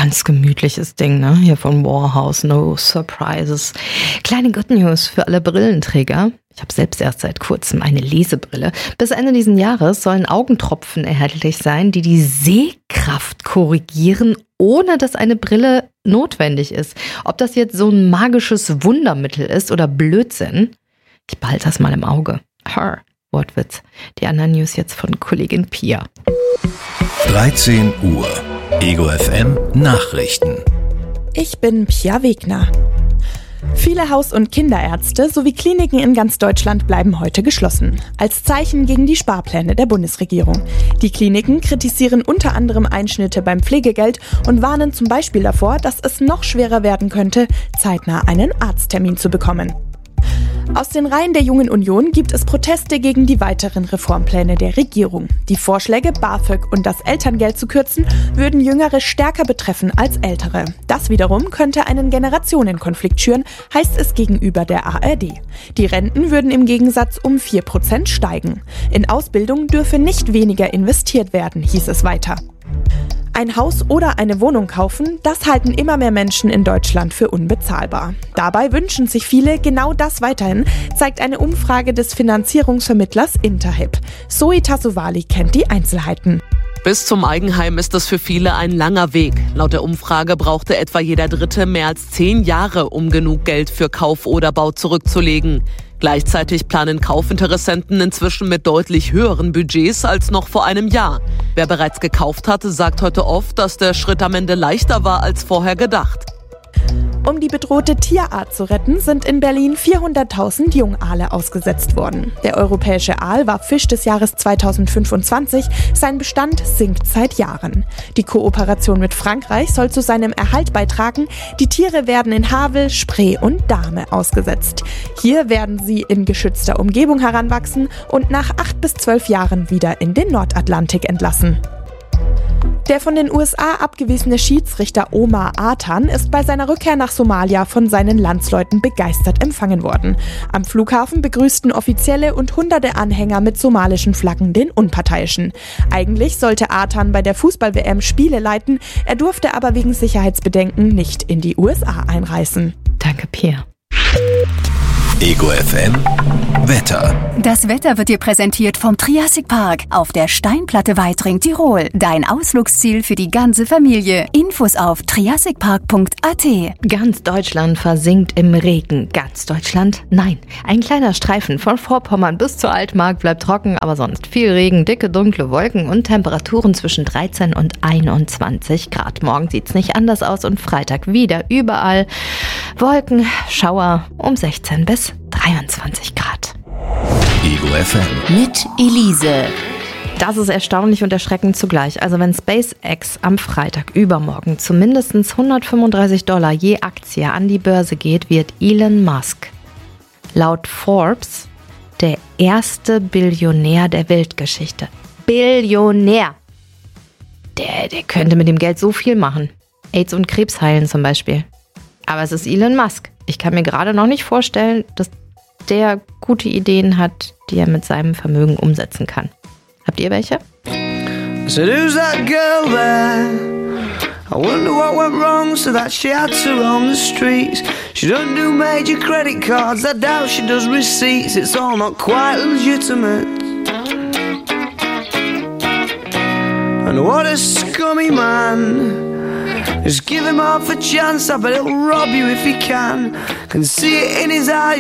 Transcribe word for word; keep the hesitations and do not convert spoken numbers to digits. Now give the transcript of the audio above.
Ganz gemütliches Ding, ne? Hier von Warhouse, no surprises. Kleine Good News für alle Brillenträger. Ich habe selbst erst seit kurzem eine Lesebrille. Bis Ende dieses Jahres sollen Augentropfen erhältlich sein, die die Sehkraft korrigieren, ohne dass eine Brille notwendig ist. Ob das jetzt so ein magisches Wundermittel ist oder Blödsinn, ich behalte das mal im Auge. Her, Wortwitz. Die anderen News jetzt von Kollegin Pia. dreizehn Uhr. Ego F M Nachrichten. Ich bin Pia Wegner. Viele Haus- und Kinderärzte sowie Kliniken in ganz Deutschland bleiben heute geschlossen. Als Zeichen gegen die Sparpläne der Bundesregierung. Die Kliniken kritisieren unter anderem Einschnitte beim Pflegegeld und warnen zum Beispiel davor, dass es noch schwerer werden könnte, zeitnah einen Arzttermin zu bekommen. Aus den Reihen der Jungen Union gibt es Proteste gegen die weiteren Reformpläne der Regierung. Die Vorschläge, BAföG und das Elterngeld zu kürzen, würden Jüngere stärker betreffen als Ältere. Das wiederum könnte einen Generationenkonflikt schüren, heißt es gegenüber der A R D. Die Renten würden im Gegensatz um vier Prozent steigen. In Ausbildung dürfe nicht weniger investiert werden, hieß es weiter. Ein Haus oder eine Wohnung kaufen, das halten immer mehr Menschen in Deutschland für unbezahlbar. Dabei wünschen sich viele genau das weiterhin, zeigt eine Umfrage des Finanzierungsvermittlers Interhyp. Zoe Tassovali kennt die Einzelheiten. Bis zum Eigenheim ist es für viele ein langer Weg. Laut der Umfrage brauchte etwa jeder Dritte mehr als zehn Jahre, um genug Geld für Kauf oder Bau zurückzulegen. Gleichzeitig planen Kaufinteressenten inzwischen mit deutlich höheren Budgets als noch vor einem Jahr. Wer bereits gekauft hatte, sagt heute oft, dass der Schritt am Ende leichter war als vorher gedacht. Um die bedrohte Tierart zu retten, sind in Berlin vierhunderttausend Jungaale ausgesetzt worden. Der europäische Aal war Fisch des Jahres zweitausendfünfundzwanzig, sein Bestand sinkt seit Jahren. Die Kooperation mit Frankreich soll zu seinem Erhalt beitragen. Die Tiere werden in Havel, Spree und Dahme ausgesetzt. Hier werden sie in geschützter Umgebung heranwachsen und nach acht bis zwölf Jahren wieder in den Nordatlantik entlassen. Der von den U S A abgewiesene Schiedsrichter Omar Artan ist bei seiner Rückkehr nach Somalia von seinen Landsleuten begeistert empfangen worden. Am Flughafen begrüßten Offizielle und hunderte Anhänger mit somalischen Flaggen den Unparteiischen. Eigentlich sollte Artan bei der Fußball-W M Spiele leiten, er durfte aber wegen Sicherheitsbedenken nicht in die U S A einreisen. Danke, Pia. Ego F M Wetter. Das Wetter wird dir präsentiert vom Triassic Park auf der Steinplatte Weitring, Tirol. Dein Ausflugsziel für die ganze Familie. Infos auf triassic park punkt a t. Ganz Deutschland versinkt im Regen. Ganz Deutschland? Nein. Ein kleiner Streifen von Vorpommern bis zur Altmark bleibt trocken, aber sonst viel Regen, dicke, dunkle Wolken und Temperaturen zwischen dreizehn und einundzwanzig Grad. Morgen sieht's nicht anders aus und Freitag wieder überall Wolken, Schauer um sechzehn bis dreiundzwanzig Grad. Ego F M. Mit Elise. Das ist erstaunlich und erschreckend zugleich. Also wenn SpaceX am Freitag übermorgen zu mindestens hundertfünfunddreißig Dollar je Aktie an die Börse geht, wird Elon Musk laut Forbes der erste Billionär der Weltgeschichte. Billionär! Der, der könnte mit dem Geld so viel machen. AIDS und Krebs heilen zum Beispiel. Aber es ist Elon Musk. Ich kann mir gerade noch nicht vorstellen, dass der gute Ideen hat, die er mit seinem Vermögen umsetzen kann. Habt ihr welche? So who's that girl there? I wonder what went wrong so that she had to roam the streets. She don't do major credit cards, I doubt she does receipts. It's all not quite legitimate. And what a scummy man. Just give him half a chance, I bet he'll rob you if he can. Can see it in his eyes.